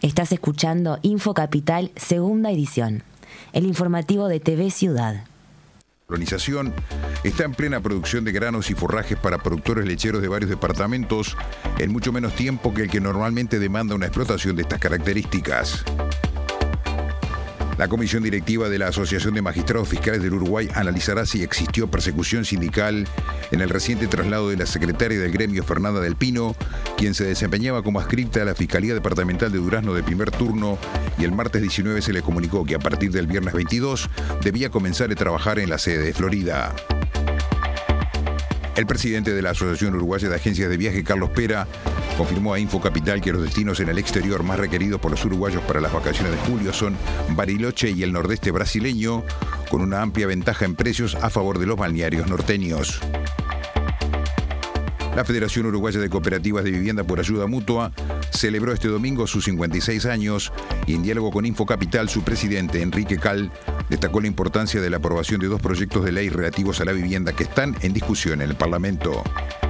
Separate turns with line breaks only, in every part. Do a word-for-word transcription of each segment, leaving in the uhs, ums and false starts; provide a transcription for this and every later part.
Estás escuchando Info Capital, segunda edición, el informativo de T V Ciudad.
La colonización está en plena producción de granos y forrajes para productores lecheros de varios departamentos en mucho menos tiempo que el que normalmente demanda una explotación de estas características. La comisión directiva de la Asociación de Magistrados Fiscales del Uruguay analizará si existió persecución sindical en el reciente traslado de la secretaria del gremio, Fernanda del Pino, quien se desempeñaba como adscripta a la Fiscalía Departamental de Durazno de primer turno, y el martes diecinueve se le comunicó que a partir del viernes veintidós debía comenzar a trabajar en la sede de Florida. El presidente de la Asociación Uruguaya de Agencias de Viaje, Carlos Pera, confirmó a Info Capital que los destinos en el exterior más requeridos por los uruguayos para las vacaciones de julio son Bariloche y el nordeste brasileño, con una amplia ventaja en precios a favor de los balnearios norteños. La Federación Uruguaya de Cooperativas de Vivienda por Ayuda Mutua celebró este domingo sus cincuenta y seis años y, en diálogo con Info Capital, su presidente, Enrique Cal, destacó la importancia de la aprobación de dos proyectos de ley relativos a la vivienda que están en discusión en el Parlamento.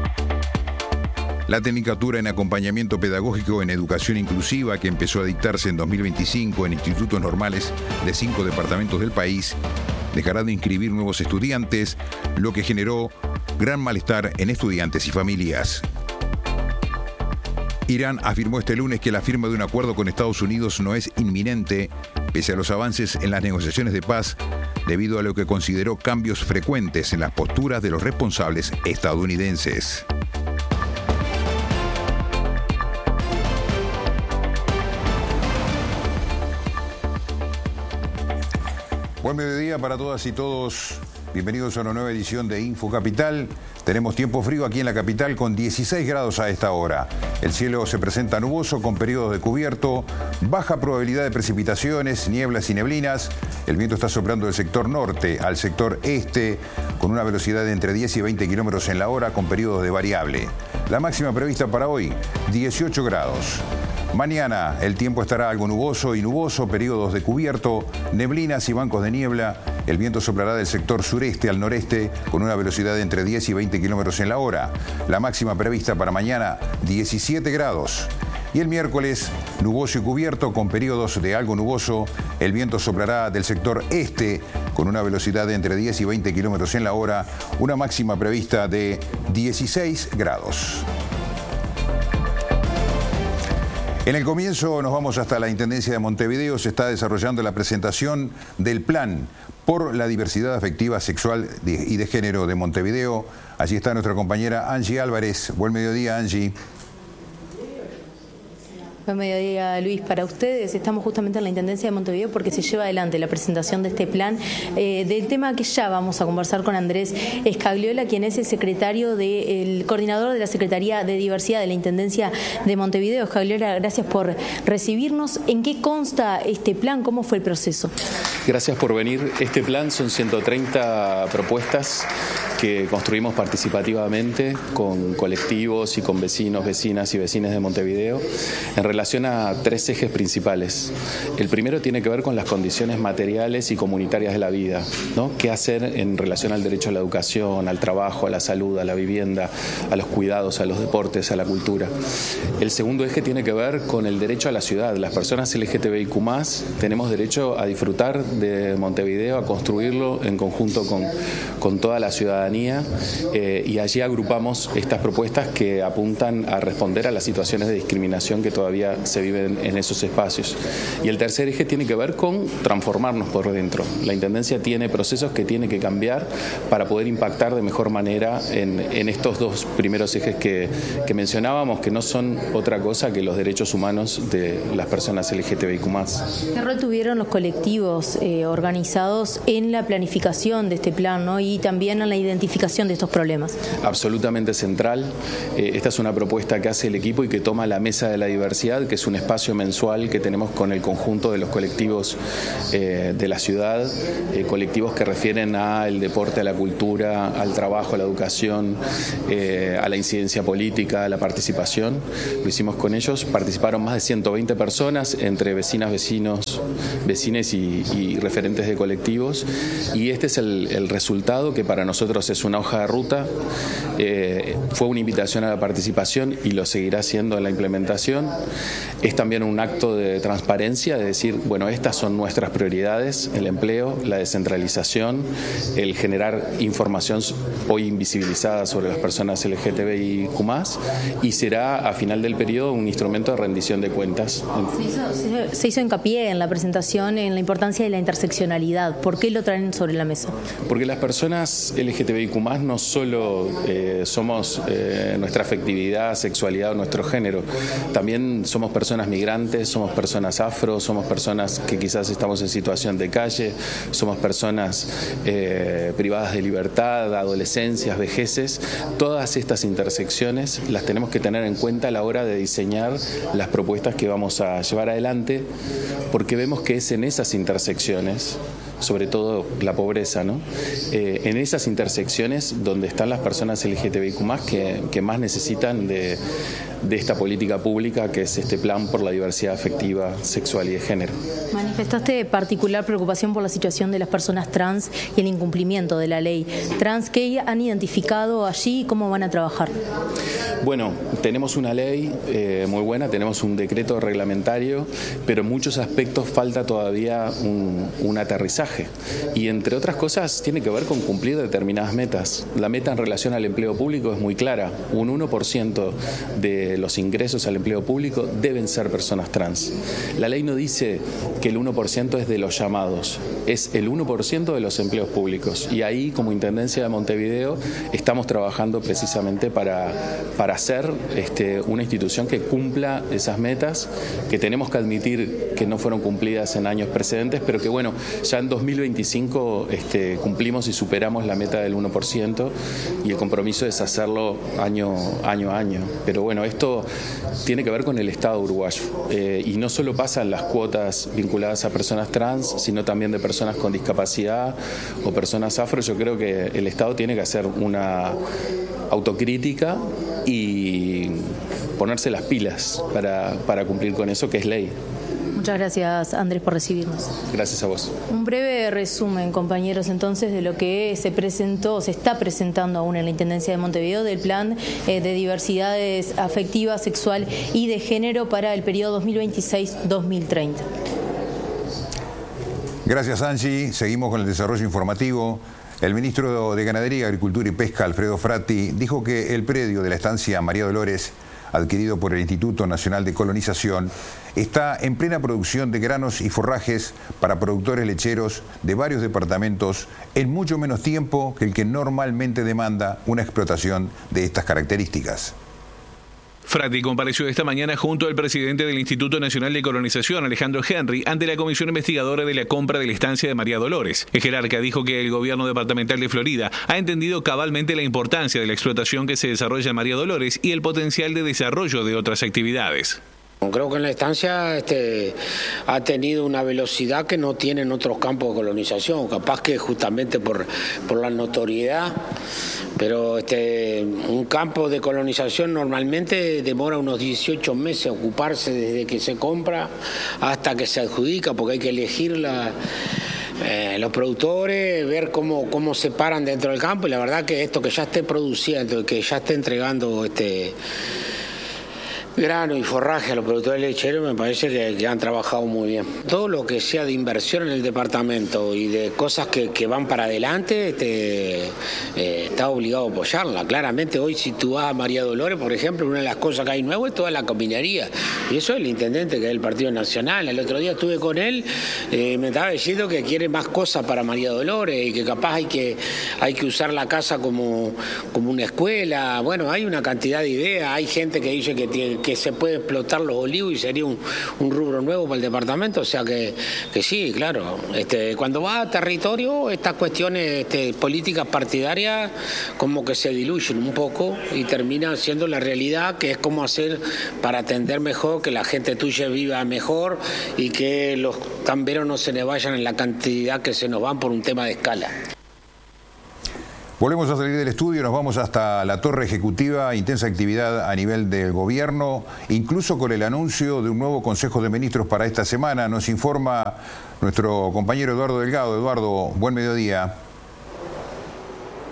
La Tecnicatura en Acompañamiento Pedagógico en Educación Inclusiva, que empezó a dictarse en dos mil veinticinco en institutos normales de cinco departamentos del país, dejará de inscribir nuevos estudiantes, lo que generó gran malestar en estudiantes y familias. Irán afirmó este lunes que la firma de un acuerdo con Estados Unidos no es inminente, pese a los avances en las negociaciones de paz, debido a lo que consideró cambios frecuentes en las posturas de los responsables estadounidenses. Buen mediodía para todas y todos. Bienvenidos a una nueva edición de Info Capital. Tenemos tiempo frío aquí en la capital con dieciséis grados a esta hora. El cielo se presenta nuboso con periodos de cubierto, baja probabilidad de precipitaciones, nieblas y neblinas. El viento está soplando del sector norte al sector este con una velocidad de entre diez y veinte kilómetros en la hora con periodos de variable. La máxima prevista para hoy, dieciocho grados. Mañana el tiempo estará algo nuboso y nuboso, periodos de cubierto, neblinas y bancos de niebla. El viento soplará del sector sureste al noreste con una velocidad de entre diez y veinte kilómetros en la hora. La máxima prevista para mañana, diecisiete grados. Y el miércoles, nuboso y cubierto con periodos de algo nuboso. El viento soplará del sector este con una velocidad de entre diez y veinte kilómetros en la hora. Una máxima prevista de dieciséis grados. En el comienzo nos vamos hasta la Intendencia de Montevideo. Se está desarrollando la presentación del Plan por la Diversidad Afectiva, Sexual y de Género de Montevideo. Allí está nuestra compañera Angie Álvarez. Buen mediodía, Angie.
Buen mediodía, Luis, para ustedes. Estamos justamente en la Intendencia de Montevideo porque se lleva adelante la presentación de este plan, eh, del tema que ya vamos a conversar con Andrés Escagliola, quien es el secretario, de, el coordinador de la Secretaría de Diversidad de la Intendencia de Montevideo. Escagliola, gracias por recibirnos. ¿En qué consta este plan? ¿Cómo fue el proceso?
Gracias por venir. Este plan son ciento treinta propuestas que construimos participativamente con colectivos y con vecinos, vecinas y vecinas de Montevideo en relación a tres ejes principales. El primero tiene que ver con las condiciones materiales y comunitarias de la vida, ¿no? ¿Qué hacer en relación al derecho a la educación, al trabajo, a la salud, a la vivienda, a los cuidados, a los deportes, a la cultura? El segundo eje tiene que ver con el derecho a la ciudad. Las personas L G T B I Q más, tenemos derecho a disfrutar de Montevideo, a construirlo en conjunto con, con toda la ciudadanía. Eh, y allí agrupamos estas propuestas que apuntan a responder a las situaciones de discriminación que todavía se viven en esos espacios. Y el tercer eje tiene que ver con transformarnos por dentro. La Intendencia tiene procesos que tiene que cambiar para poder impactar de mejor manera en, en estos dos primeros ejes que, que mencionábamos, que no son otra cosa que los derechos humanos de las personas L G T B I Q más.
¿Qué rol tuvieron los colectivos eh, organizados en la planificación de este plan, ¿no? Y también en la identificación de estos problemas?
Absolutamente central. Eh, esta es una propuesta que hace el equipo y que toma la Mesa de la Diversidad, que es un espacio mensual que tenemos con el conjunto de los colectivos eh, de la ciudad, eh, colectivos que refieren al deporte, a la cultura, al trabajo, a la educación, eh, a la incidencia política, a la participación. Lo hicimos con ellos. Participaron más de ciento veinte personas, entre vecinas, vecinos, vecines y, y referentes de colectivos. Y este es el, el resultado que para nosotros es una hoja de ruta. Eh, fue una invitación a la participación y lo seguirá siendo en la implementación. es también un acto de transparencia, de decir, bueno, estas son nuestras prioridades, el empleo, la descentralización, el generar información hoy invisibilizada sobre las personas L G T B I Q más, y será a final del periodo un instrumento de rendición de cuentas.
Se hizo, se, se hizo hincapié en la presentación en la importancia de la interseccionalidad. ¿Por qué lo traen sobre la mesa?
Porque las personas L G T B I Q más no solo eh, somos eh, nuestra afectividad, sexualidad o nuestro género, también somos personas migrantes, somos personas afro, somos personas que quizás estamos en situación de calle, somos personas eh, privadas de libertad, adolescencias, vejeces. Todas estas intersecciones las tenemos que tener en cuenta a la hora de diseñar las propuestas que vamos a llevar adelante, porque vemos que es en esas intersecciones, sobre todo la pobreza, ¿no? Eh, en esas intersecciones donde están las personas L G T B I Q más, que, que más necesitan de, de esta política pública, que es este plan por la diversidad afectiva, sexual y de género.
Manifestaste particular preocupación por la situación de las personas trans y el incumplimiento de la ley trans. ¿Qué han identificado allí y cómo van a trabajar?
Bueno, tenemos una ley eh, muy buena, tenemos un decreto reglamentario, pero en muchos aspectos falta todavía un, un aterrizaje. Y entre otras cosas tiene que ver con cumplir determinadas metas. La meta en relación al empleo público es muy clara. Un uno por ciento de los ingresos al empleo público deben ser personas trans. La ley no dice que el uno por ciento es de los llamados, es el uno por ciento de los empleos públicos. Y ahí, como Intendencia de Montevideo, estamos trabajando precisamente para, para hacer este, una institución que cumpla esas metas, que tenemos que admitir que no fueron cumplidas en años precedentes, pero que bueno, ya en dos mil veinticinco este, cumplimos y superamos la meta del uno por ciento, y el compromiso es hacerlo año, año a año. Pero bueno, esto tiene que ver con el Estado uruguayo, eh, y no solo pasa en las cuotas vinculadas a personas trans, sino también de personas con discapacidad o personas afro. Yo creo que el Estado tiene que hacer una autocrítica y ponerse las pilas para, para cumplir con eso, que es ley.
Muchas gracias, Andrés, por recibirnos.
Gracias a vos.
Un breve resumen, compañeros, entonces, de lo que se presentó, se está presentando aún en la Intendencia de Montevideo, del plan eh, de diversidades afectiva, sexual y de género para el periodo dos mil veintiséis dos mil treinta.
Gracias, Angie. Seguimos con el desarrollo informativo. El ministro de Ganadería, Agricultura y Pesca, Alfredo Fratti, dijo que el predio de la estancia María Dolores, adquirido por el Instituto Nacional de Colonización, está en plena producción de granos y forrajes para productores lecheros de varios departamentos en mucho menos tiempo que el que normalmente demanda una explotación de estas características.
Fratti compareció esta mañana junto al presidente del Instituto Nacional de Colonización, Alejandro Henry, ante la comisión investigadora de la compra de la estancia de María Dolores. El jerarca dijo que el gobierno departamental de Florida ha entendido cabalmente la importancia de la explotación que se desarrolla en María Dolores y el potencial de desarrollo de otras actividades.
Creo que en la estancia este, ha tenido una velocidad que no tiene en otros campos de colonización, capaz que justamente por, por la notoriedad, pero este, un campo de colonización normalmente demora unos dieciocho meses ocuparse desde que se compra hasta que se adjudica, porque hay que elegir la... Eh, los productores, ver cómo, cómo se paran dentro del campo, y la verdad que esto que ya esté produciendo, que ya esté entregando este grano y forraje a los productores lecheros, me parece que, que han trabajado muy bien. Todo lo que sea de inversión en el departamento y de cosas que, que van para adelante, este, eh, está obligado a apoyarla. Claramente hoy, si tú vas a María Dolores, por ejemplo, una de las cosas que hay nuevo es toda la cominería, y eso es el intendente, que es el Partido Nacional. El otro día estuve con él, eh, me estaba diciendo que quiere más cosas para María Dolores y que capaz hay que, hay que usar la casa como, como una escuela. Bueno, hay una cantidad de ideas, hay gente que dice que tiene que se puede explotar los olivos y sería un, un rubro nuevo para el departamento, o sea que, que sí, claro. Este, cuando va a territorio, estas cuestiones este, políticas partidarias como que se diluyen un poco y termina siendo la realidad, que es cómo hacer para atender mejor, que la gente tuya viva mejor y que los tamberos no se le vayan en la cantidad que se nos van por un tema de escala.
Volvemos a salir del estudio, nos vamos hasta la torre ejecutiva, intensa actividad a nivel del gobierno, incluso con el anuncio de un nuevo Consejo de Ministros para esta semana. Nos informa nuestro compañero Eduardo Delgado. Eduardo, buen mediodía.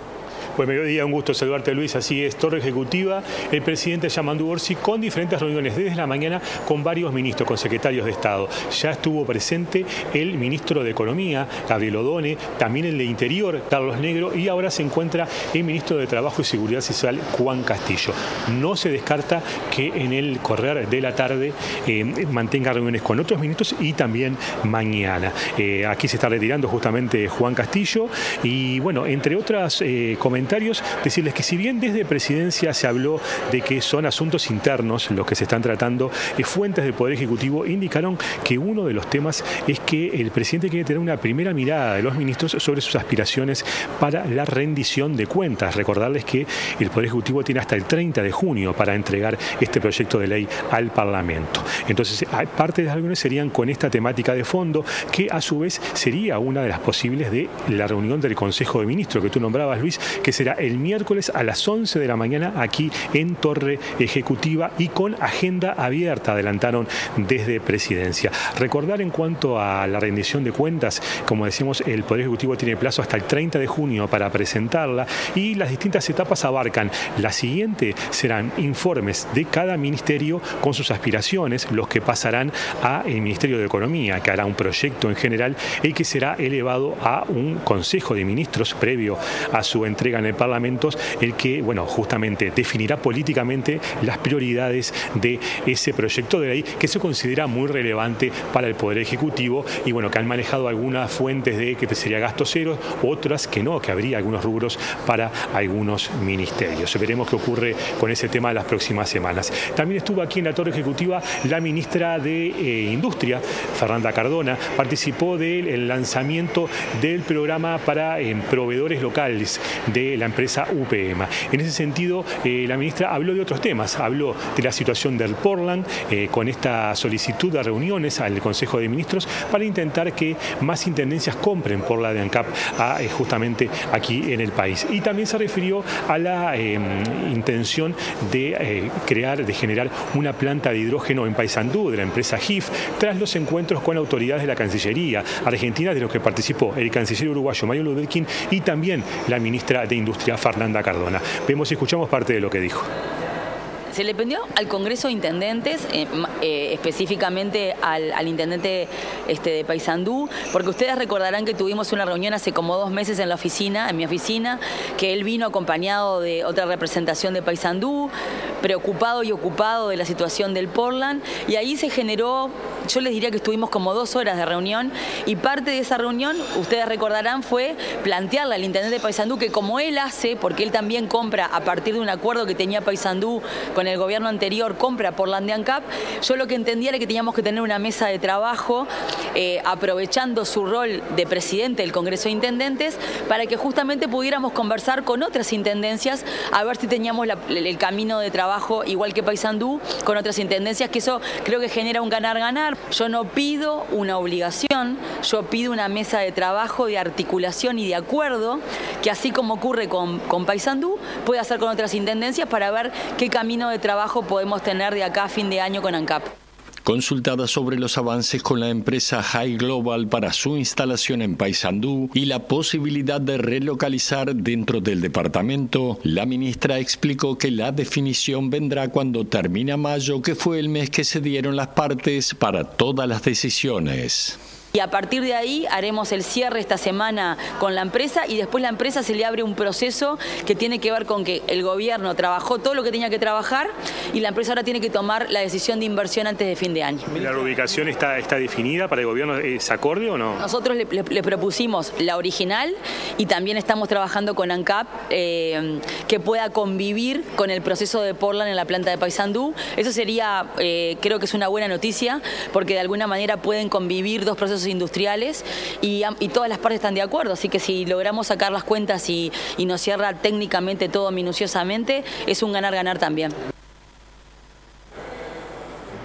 Buen mediodía, un gusto saludarte, Luis. Así es, torre ejecutiva, el presidente Yamandu Orsi con diferentes reuniones desde la mañana con varios ministros, con secretarios de Estado. Ya estuvo presente el ministro de Economía, Gabriel Odone, también el de Interior, Carlos Negro, y ahora se encuentra el ministro de Trabajo y Seguridad Social, Juan Castillo. No se descarta que en el correr de la tarde eh, mantenga reuniones con otros ministros y también mañana. Eh, aquí se está retirando justamente Juan Castillo y bueno, entre otros eh, comentarios, decirles que si bien desde Presidencia se habló de que son asuntos internos los que se están tratando, eh, fuentes del Poder Ejecutivo indicaron que uno de los temas es que el presidente quiere tener una primera mirada de los ministros sobre sus aspiraciones para la rendición de cuentas. Recordarles que el Poder Ejecutivo tiene hasta el treinta de junio para entregar este proyecto de ley al Parlamento. Entonces, parte de las reuniones serían con esta temática de fondo, que a su vez sería una de las posibles de la reunión del Consejo de Ministros que tú nombrabas, Luis, que será el miércoles a las once de la mañana aquí en Torre Ejecutiva y con agenda abierta, adelantaron desde Presidencia. Recordar en cuanto a la rendición de cuentas, como decimos, el Poder Ejecutivo tiene plazo hasta el treinta de junio para presentarla y las distintas etapas abarcan. La siguiente serán informes de cada ministerio con sus aspiraciones, los que pasarán al Ministerio de Economía, que hará un proyecto en general y que será elevado a un Consejo de Ministros previo a su entrega en el Parlamento, el que, bueno, justamente definirá políticamente las prioridades de ese proyecto de ley que se considera muy relevante para el Poder Ejecutivo y, bueno, que han manejado algunas fuentes de que sería gasto cero, otras que no, que habría algunos rubros para algunos ministerios. Veremos qué ocurre con ese tema las próximas semanas. También estuvo aquí en la Torre Ejecutiva la ministra de eh, Industria, Fernanda Cardona, participó del lanzamiento del programa para eh, proveedores locales de la empresa U P M. En ese sentido, eh, la ministra habló de otros temas, habló de la situación del Portland, eh, con esta solicitud de reuniones al Consejo de Ministros para intentar que más intendencias compren por la de ANCAP a, eh, justamente aquí en el país. Y también se refirió a la eh, intención de eh, crear, de generar una planta de hidrógeno en Paysandú de la empresa G I F, tras los encuentros con autoridades de la Cancillería Argentina, de los que participó el canciller uruguayo Mario Ludelkin y también la ministra de Industria Fernanda Cardona. Vemos y escuchamos parte de lo que dijo.
Se le pidió al Congreso de Intendentes, eh, eh, específicamente al, al intendente este, de Paysandú, porque ustedes recordarán que tuvimos una reunión hace como dos meses en la oficina, en mi oficina, que él vino acompañado de otra representación de Paysandú, preocupado y ocupado de la situación del Portland, y ahí se generó, yo les diría que estuvimos como dos horas de reunión, y parte de esa reunión, ustedes recordarán, fue plantearle al intendente de Paysandú que como él hace, porque él también compra a partir de un acuerdo que tenía Paysandú con el gobierno anterior, compra por la de ANCAP, yo lo que entendía era que teníamos que tener una mesa de trabajo eh, aprovechando su rol de presidente del Congreso de Intendentes para que justamente pudiéramos conversar con otras intendencias a ver si teníamos la, el camino de trabajo igual que Paysandú con otras intendencias, que eso creo que genera un ganar-ganar. Yo no pido una obligación, yo pido una mesa de trabajo, de articulación y de acuerdo que así como ocurre con, con Paysandú, puede hacer con otras intendencias para ver qué camino de trabajo podemos tener de acá a fin de año con ANCAP.
Consultada sobre los avances con la empresa High Global para su instalación en Paysandú y la posibilidad de relocalizar dentro del departamento, la ministra explicó que la definición vendrá cuando termine mayo, que fue el mes que se dieron las partes para todas las decisiones.
Y a partir de ahí haremos el cierre esta semana con la empresa y después la empresa se le abre un proceso que tiene que ver con que el gobierno trabajó todo lo que tenía que trabajar y la empresa ahora tiene que tomar la decisión de inversión antes de fin de año.
¿La reubicación está, está definida para el gobierno? ¿Es acorde o no?
Nosotros le, le, le propusimos la original y también estamos trabajando con ANCAP eh, que pueda convivir con el proceso de Portland en la planta de Paysandú. Eso sería, eh, creo que es una buena noticia porque de alguna manera pueden convivir dos procesos industriales y, y todas las partes están de acuerdo, así que si logramos sacar las cuentas y, y nos cierra técnicamente todo minuciosamente, es un ganar-ganar también.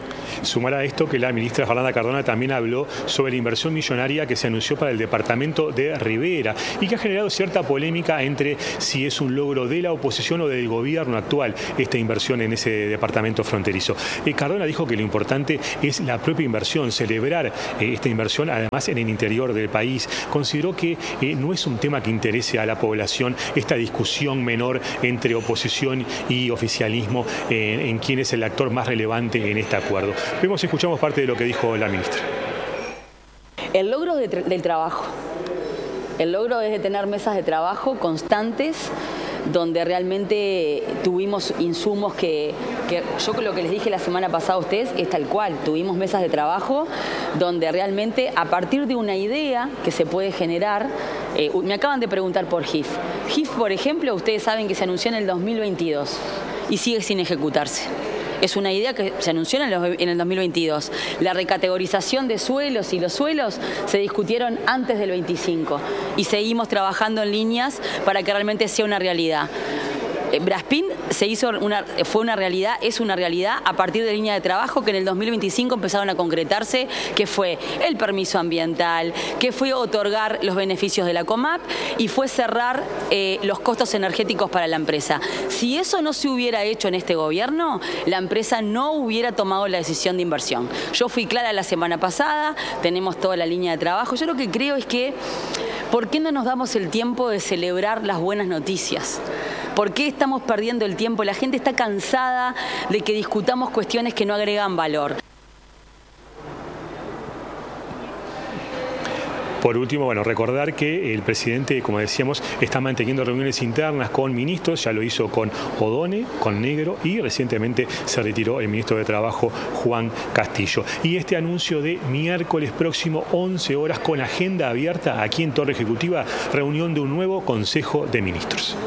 Sumar a esto que la ministra Fernanda Cardona también habló sobre la inversión millonaria que se anunció para el departamento de Rivera y que ha generado cierta polémica entre si es un logro de la oposición o del gobierno actual esta inversión en ese departamento fronterizo. Eh, Cardona dijo que lo importante es la propia inversión, celebrar eh, esta inversión además en el interior del país. Consideró que eh, no es un tema que interese a la población esta discusión menor entre oposición y oficialismo eh, en quién es el actor más relevante en este acuerdo. Vemos y escuchamos parte de lo que dijo la ministra.
El logro de, del trabajo. El logro es de tener mesas de trabajo constantes donde realmente tuvimos insumos que, que yo lo que les dije la semana pasada a ustedes es tal cual, tuvimos mesas de trabajo donde realmente a partir de una idea que se puede generar, eh, me acaban de preguntar por G I F. G I F, por ejemplo, ustedes saben que se anunció en el dos mil veintidós y sigue sin ejecutarse. Es una idea que se anunció en el, en el dos mil veintidós. La recategorización de suelos y los suelos se discutieron antes del veinticinco y seguimos trabajando en líneas para que realmente sea una realidad. Braspin se hizo una, fue una realidad, es una realidad a partir de línea de trabajo que en el dos mil veinticinco empezaron a concretarse, que fue el permiso ambiental, que fue otorgar los beneficios de la COMAP y fue cerrar eh, los costos energéticos para la empresa. Si eso no se hubiera hecho en este gobierno, la empresa no hubiera tomado la decisión de inversión. Yo fui clara la semana pasada, tenemos toda la línea de trabajo. Yo lo que creo es que, ¿por qué no nos damos el tiempo de celebrar las buenas noticias? ¿Por qué estamos perdiendo el tiempo? La gente está cansada de que discutamos cuestiones que no agregan valor.
Por último, bueno, recordar que el presidente, como decíamos, está manteniendo reuniones internas con ministros, ya lo hizo con Odone, con Negro y recientemente se retiró el ministro de Trabajo, Juan Castillo. Y este anuncio de miércoles próximo, once horas, con agenda abierta aquí en Torre Ejecutiva, reunión de un nuevo Consejo de Ministros.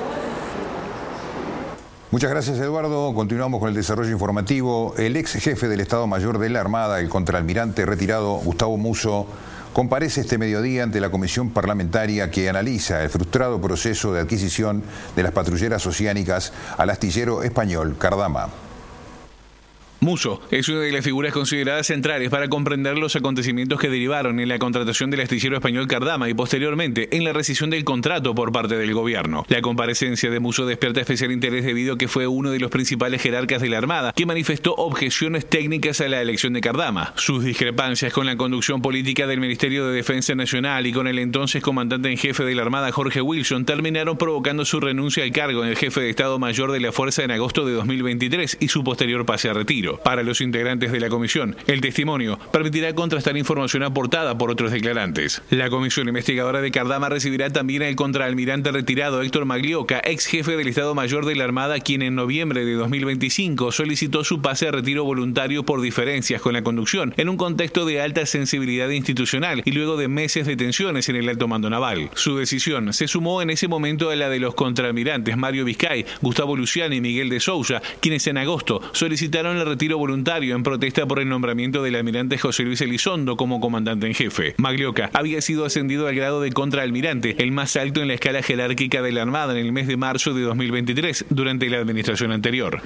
Muchas gracias, Eduardo. Continuamos con el desarrollo informativo. El ex jefe del Estado Mayor de la Armada, el contraalmirante retirado Gustavo Musso, comparece este mediodía ante la comisión parlamentaria que analiza el frustrado proceso de adquisición de las patrulleras oceánicas al astillero español Cardama.
Musso es una de las figuras consideradas centrales para comprender los acontecimientos que derivaron en la contratación del astillero español Cardama y posteriormente en la rescisión del contrato por parte del gobierno. La comparecencia de Musso despierta especial interés debido a que fue uno de los principales jerarcas de la Armada que manifestó objeciones técnicas a la elección de Cardama. Sus discrepancias con la conducción política del Ministerio de Defensa Nacional y con el entonces comandante en jefe de la Armada, Jorge Wilson, terminaron provocando su renuncia al cargo en el jefe de Estado Mayor de la Fuerza en agosto de dos mil veintitrés y su posterior pase a retiro. Para los integrantes de la comisión, el testimonio permitirá contrastar información aportada por otros declarantes. La comisión investigadora de Cardama recibirá también al contraalmirante retirado Héctor Maglioca, ex jefe del Estado Mayor de la Armada, quien en noviembre de dos mil veinticinco solicitó su pase a retiro voluntario por diferencias con la conducción, en un contexto de alta sensibilidad institucional y luego de meses de tensiones en el alto mando naval. Su decisión se sumó en ese momento a la de los contraalmirantes Mario Vizcay, Gustavo Luciani y Miguel de Sousa, quienes en agosto solicitaron el retiro voluntario en protesta por el nombramiento del almirante José Luis Elizondo como comandante en jefe. Maglioca había sido ascendido al grado de contraalmirante, el más alto en la escala jerárquica de la Armada, en el mes de marzo de dos mil veintitrés, durante la administración anterior.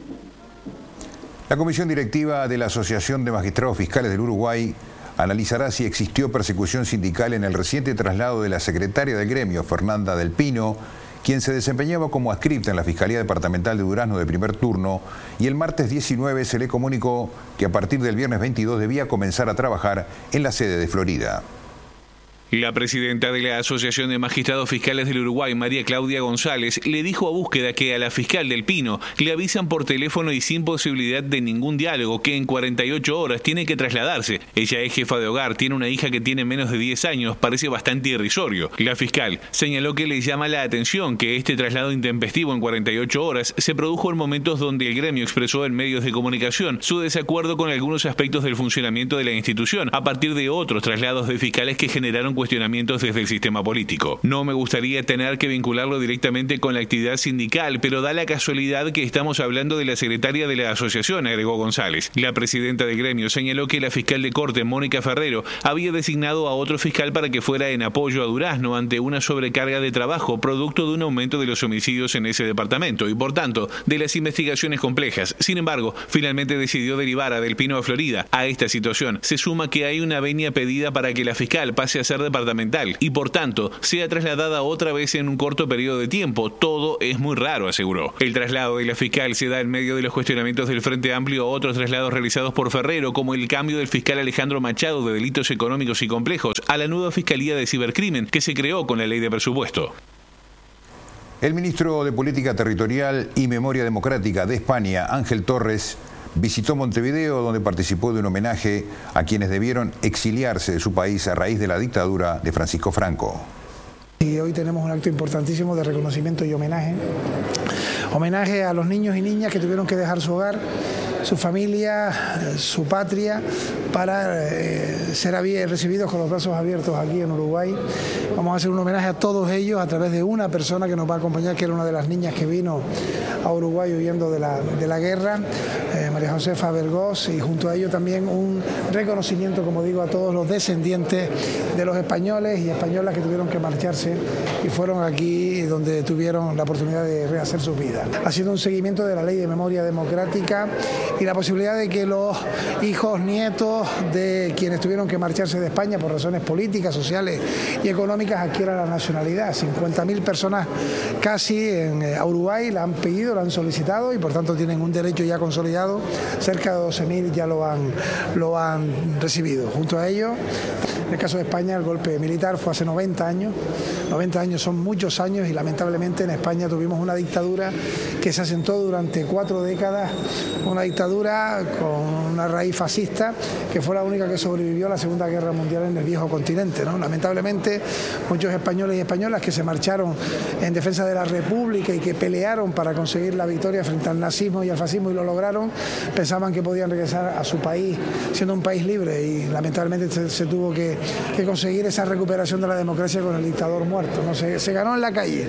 La comisión directiva de la Asociación de Magistrados Fiscales del Uruguay analizará si existió persecución sindical en el reciente traslado de la secretaria del gremio, Fernanda del Pino, quien se desempeñaba como adscripta en la Fiscalía Departamental de Durazno de primer turno, y el martes diecinueve se le comunicó que a partir del viernes veintidós debía comenzar a trabajar en la sede de Florida.
La presidenta de la Asociación de Magistrados Fiscales del Uruguay, María Claudia González, le dijo a Búsqueda que a la fiscal del Pino le avisan por teléfono y sin posibilidad de ningún diálogo que en cuarenta y ocho horas tiene que trasladarse. Ella es jefa de hogar, tiene una hija que tiene menos de diez años, parece bastante irrisorio. La fiscal señaló que le llama la atención que este traslado intempestivo en cuarenta y ocho horas se produjo en momentos donde el gremio expresó en medios de comunicación su desacuerdo con algunos aspectos del funcionamiento de la institución, a partir de otros traslados de fiscales que generaron cuestionamientos desde el sistema político. No me gustaría tener que vincularlo directamente con la actividad sindical, pero da la casualidad que estamos hablando de la secretaria de la asociación, agregó González. La presidenta del gremio señaló que la fiscal de corte, Mónica Ferrero, había designado a otro fiscal para que fuera en apoyo a Durazno ante una sobrecarga de trabajo producto de un aumento de los homicidios en ese departamento y, por tanto, de las investigaciones complejas. Sin embargo, finalmente decidió derivar a Del Pino a Florida. A esta situación se suma que hay una venia pedida para que la fiscal pase a ser departamental y, por tanto, sea trasladada otra vez en un corto periodo de tiempo. Todo es muy raro, aseguró. El traslado de la fiscal se da en medio de los cuestionamientos del Frente Amplio a otros traslados realizados por Ferrero, como el cambio del fiscal Alejandro Machado de delitos económicos y complejos a la nueva Fiscalía de Cibercrimen que se creó con la ley de presupuesto.
El ministro de Política Territorial y Memoria Democrática de España, Ángel Torres, visitó Montevideo, donde participó de un homenaje a quienes debieron exiliarse de su país a raíz de la dictadura de Francisco Franco.
Y hoy tenemos un acto importantísimo de reconocimiento y homenaje. Homenaje a los niños y niñas que tuvieron que dejar su hogar, su familia, su patria, para eh, ser recibidos con los brazos abiertos aquí en Uruguay. Vamos a hacer un homenaje a todos ellos a través de una persona que nos va a acompañar, que era una de las niñas que vino a Uruguay huyendo de la, de la guerra, eh, María Josefa Bergós, y junto a ello también un reconocimiento, como digo, a todos los descendientes de los españoles y españolas que tuvieron que marcharse y fueron aquí donde tuvieron la oportunidad de rehacer sus vidas. Ha sido un seguimiento de la Ley de Memoria Democrática y la posibilidad de que los hijos, nietos de quienes tuvieron que marcharse de España por razones políticas, sociales y económicas adquieran la nacionalidad. cincuenta mil personas casi en Uruguay la han pedido, la han solicitado y por tanto tienen un derecho ya consolidado. Cerca de doce mil ya lo han, lo han recibido. Junto a ello, en el caso de España, el golpe militar fue hace noventa años. noventa años son muchos años y lamentablemente en España tuvimos una dictadura que se asentó durante cuatro décadas, una dictadura con una raíz fascista que fue la única que sobrevivió a la Segunda Guerra Mundial en el viejo continente, ¿no? Lamentablemente muchos españoles y españolas que se marcharon en defensa de la República y que pelearon para conseguir la victoria frente al nazismo y al fascismo y lo lograron, pensaban que podían regresar a su país siendo un país libre y lamentablemente se, se tuvo que, que conseguir esa recuperación de la democracia con el dictador muerto, ¿no? Se, se ganó en la calle.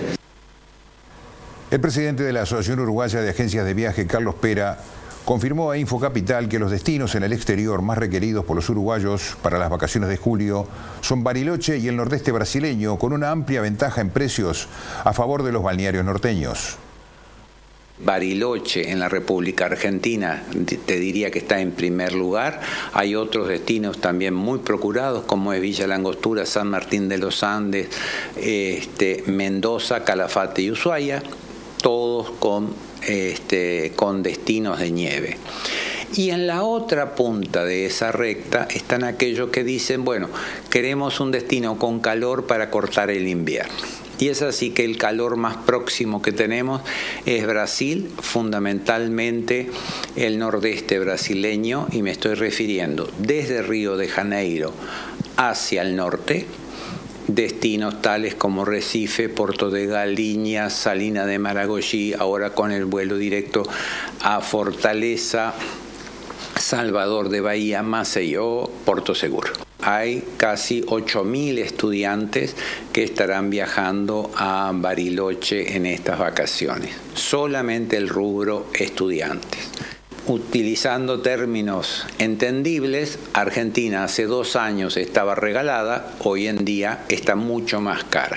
El presidente de la Asociación Uruguaya de Agencias de Viaje, Carlos Pera, confirmó a Infocapital que los destinos en el exterior más requeridos por los uruguayos para las vacaciones de julio son Bariloche y el nordeste brasileño, con una amplia ventaja en precios a favor de los balnearios norteños.
Bariloche en la República Argentina te diría que está en primer lugar. Hay otros destinos también muy procurados como es Villa Langostura, San Martín de los Andes, este, Mendoza, Calafate y Ushuaia, todos con, este, con destinos de nieve. Y en la otra punta de esa recta están aquellos que dicen, bueno, queremos un destino con calor para cortar el invierno. Y es así que el calor más próximo que tenemos es Brasil, fundamentalmente el nordeste brasileño, y me estoy refiriendo desde Río de Janeiro hacia el norte, destinos tales como Recife, Porto de Galinhas, Salina de Maragogi, ahora con el vuelo directo a Fortaleza, Salvador de Bahía, Maceió, Porto Seguro. Hay casi ocho mil estudiantes que estarán viajando a Bariloche en estas vacaciones. Solamente el rubro estudiantes. Utilizando términos entendibles, Argentina hace dos años estaba regalada, hoy en día está mucho más cara.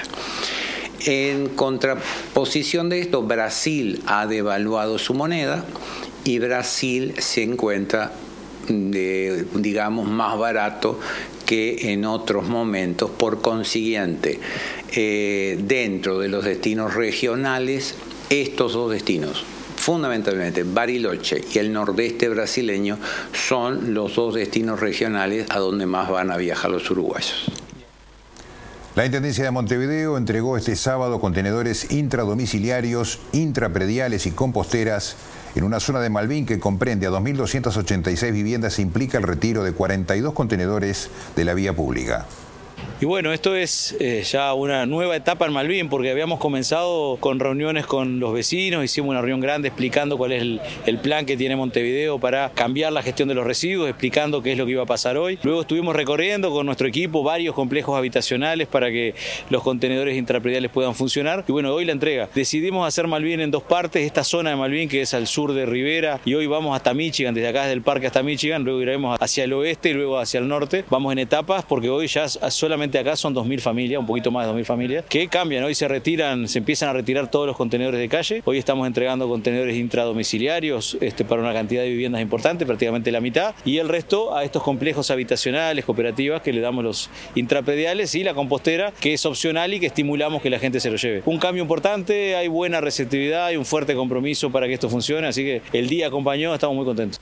En contraposición de esto, Brasil ha devaluado su moneda y Brasil se encuentra, de, digamos, más barato que en otros momentos. Por consiguiente, eh, dentro de los destinos regionales, estos dos destinos, fundamentalmente Bariloche y el nordeste brasileño, son los dos destinos regionales a donde más van a viajar los uruguayos.
La Intendencia de Montevideo entregó este sábado contenedores intradomiciliarios, intraprediales y composteras en una zona de Malvin que comprende a dos mil doscientas ochenta y seis viviendas e implica el retiro de cuarenta y dos contenedores de la vía pública.
Y bueno, esto es eh, ya una nueva etapa en Malvín, porque habíamos comenzado con reuniones con los vecinos, hicimos una reunión grande explicando cuál es el, el plan que tiene Montevideo para cambiar la gestión de los residuos, explicando qué es lo que iba a pasar hoy. Luego estuvimos recorriendo con nuestro equipo varios complejos habitacionales para que los contenedores intraprediales puedan funcionar. Y bueno, hoy la entrega. Decidimos hacer Malvín en dos partes, esta zona de Malvín que es al sur de Rivera, y hoy vamos hasta Michigan, desde acá desde el parque hasta Michigan, luego iremos hacia el oeste y luego hacia el norte. Vamos en etapas porque hoy ya solamente acá son dos mil familias, un poquito más de dos mil familias, que cambian. Hoy se retiran, se empiezan a retirar todos los contenedores de calle. Hoy estamos entregando contenedores intradomiciliarios este, para una cantidad de viviendas importante, prácticamente la mitad, y el resto a estos complejos habitacionales, cooperativas, que le damos los intraprediales, y la compostera, que es opcional y que estimulamos que la gente se lo lleve. Un cambio importante, hay buena receptividad, hay un fuerte compromiso para que esto funcione, así que el día acompañó, estamos muy contentos.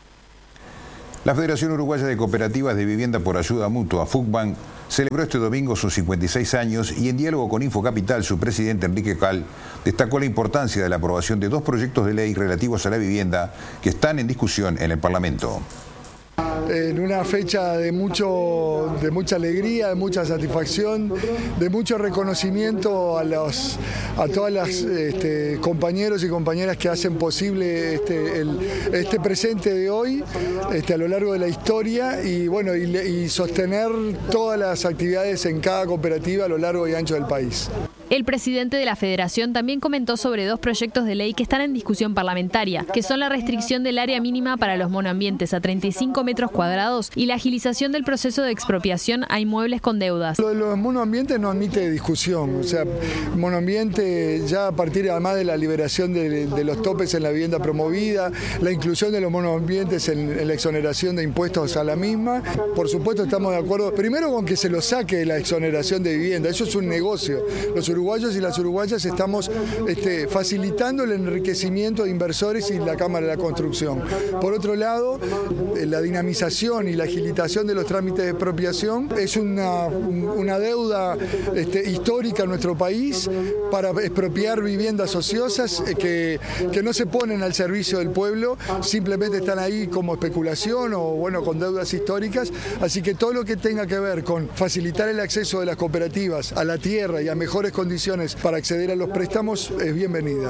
La Federación Uruguaya de Cooperativas de Vivienda por Ayuda Mutua, FUCBAN, celebró este domingo sus cincuenta y seis años y en diálogo con Infocapital, su presidente Enrique Cal destacó la importancia de la aprobación de dos proyectos de ley relativos a la vivienda que están en discusión en el Parlamento.
En una fecha de, mucho, de mucha alegría, de mucha satisfacción, de mucho reconocimiento a, los, a todas las este, compañeros y compañeras que hacen posible este, el, este presente de hoy este, a lo largo de la historia y, bueno, y, y sostener todas las actividades en cada cooperativa a lo largo y ancho del país.
El presidente de la Federación también comentó sobre dos proyectos de ley que están en discusión parlamentaria, que son la restricción del área mínima para los monoambientes a treinta y cinco metros cuadrados y la agilización del proceso de expropiación a inmuebles con deudas.
Lo de los monoambientes no admite discusión, o sea, monoambiente ya a partir además de la liberación de, de los topes en la vivienda promovida, la inclusión de los monoambientes en, en la exoneración de impuestos a la misma, por supuesto estamos de acuerdo, primero con que se lo saque de la exoneración de vivienda, eso es un negocio. Los uruguayos y las uruguayas estamos este, facilitando el enriquecimiento de inversores y la Cámara de la Construcción. Por otro lado, la dinamización y la agilitación de los trámites de expropiación es una, una deuda este, histórica en nuestro país para expropiar viviendas ociosas que, que no se ponen al servicio del pueblo, simplemente están ahí como especulación o bueno, con deudas históricas, así que todo lo que tenga que ver con facilitar el acceso de las cooperativas a la tierra y a mejores condiciones para acceder a los préstamos es bienvenida.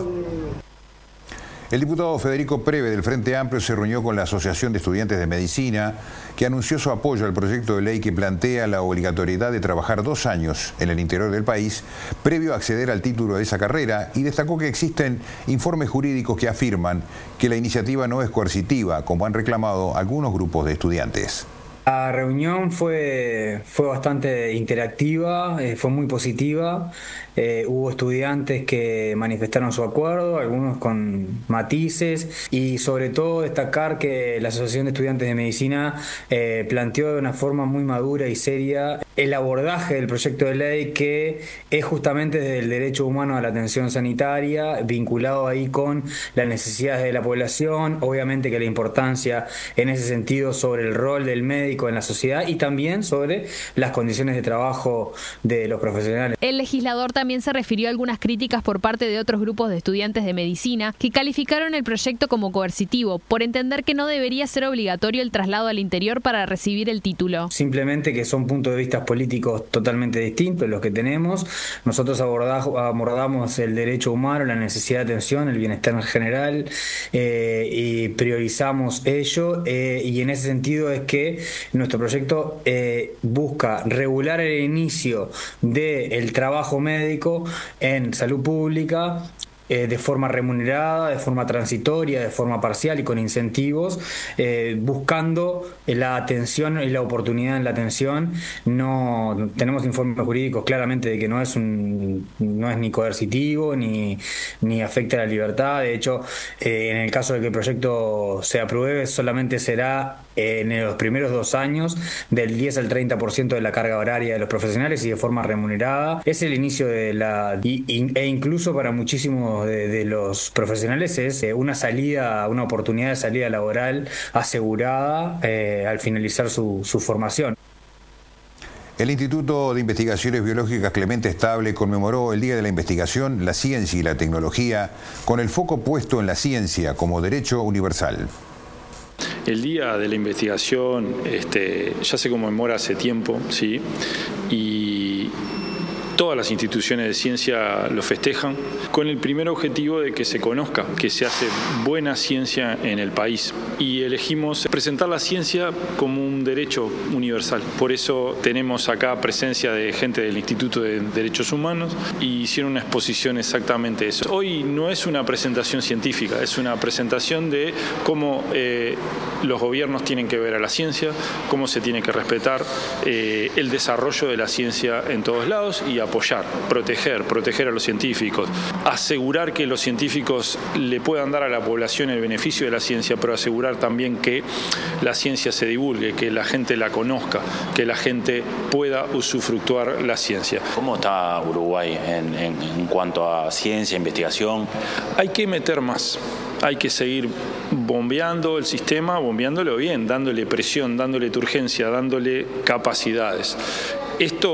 El diputado Federico Preve del Frente Amplio se reunió con la Asociación de Estudiantes de Medicina, que anunció su apoyo al proyecto de ley que plantea la obligatoriedad de trabajar dos años en el interior del país previo a acceder al título de esa carrera y destacó que existen informes jurídicos que afirman que la iniciativa no es coercitiva, como han reclamado algunos grupos de estudiantes.
La reunión fue, fue bastante interactiva, eh, fue muy positiva. Eh, hubo estudiantes que manifestaron su acuerdo, algunos con matices, y sobre todo destacar que la Asociación de Estudiantes de Medicina eh, planteó de una forma muy madura y seria el abordaje del proyecto de ley, que es justamente desde el derecho humano a la atención sanitaria, vinculado ahí con las necesidades de la población, obviamente que la importancia en ese sentido sobre el rol del médico en la sociedad y también sobre las condiciones de trabajo de los profesionales.
El legislador también se refirió a algunas críticas por parte de otros grupos de estudiantes de medicina que calificaron el proyecto como coercitivo por entender que no debería ser obligatorio el traslado al interior para recibir el título.
Simplemente que son puntos de vista políticos totalmente distintos los que tenemos. Nosotros abordamos el derecho humano, la necesidad de atención, el bienestar en general eh, y priorizamos ello eh, y en ese sentido es que nuestro proyecto eh, busca regular el inicio del trabajo médico en salud pública eh, de forma remunerada, de forma transitoria, de forma parcial y con incentivos, eh, buscando la atención y la oportunidad en la atención. No tenemos informes jurídicos claramente de que no es un no es ni coercitivo ni, ni afecta a la libertad. De hecho, eh, en el caso de que el proyecto se apruebe, solamente será en los primeros dos años del diez al treinta por ciento de la carga horaria de los profesionales y de forma remunerada. Es el inicio de la y, e incluso para muchísimos de, de los profesionales es una salida, una oportunidad de salida laboral asegurada eh, al finalizar su, su formación.
El Instituto de Investigaciones Biológicas Clemente Estable conmemoró el Día de la Investigación, la Ciencia y la Tecnología con el foco puesto en la ciencia como derecho universal.
El Día de la Investigación este, ya se conmemora hace tiempo, ¿sí? Y todas las instituciones de ciencia lo festejan con el primer objetivo de que se conozca, que se hace buena ciencia en el país. Y elegimos presentar la ciencia como un derecho universal. Por eso tenemos acá presencia de gente del Instituto de Derechos Humanos y hicieron una exposición exactamente eso. Hoy no es una presentación científica, es una presentación de cómo eh, los gobiernos tienen que ver a la ciencia, cómo se tiene que respetar eh, el desarrollo de la ciencia en todos lados y apoyar, proteger, proteger a los científicos, asegurar que los científicos le puedan dar a la población el beneficio de la ciencia, pero asegurar también que la ciencia se divulgue, que la gente la conozca, que la gente pueda usufructuar la ciencia.
¿Cómo está Uruguay en, en, en cuanto a ciencia, investigación?
Hay que meter más. Hay que seguir bombeando el sistema, bombeándolo bien, dándole presión, dándole urgencia, dándole capacidades. Esto